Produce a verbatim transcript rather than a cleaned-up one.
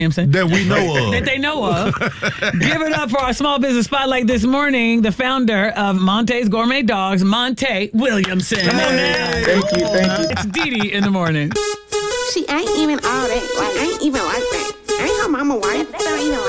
Williamson. That we know of. That they know of. Give it up for our small business spotlight this morning, the founder of Monte's Gourmet Dogs, Monte Williamson. Hey. Thank you, thank you. It's Dee Dee in the morning. She ain't even all that. Like, ain't even like that. Ain't her mama white. That ain't even like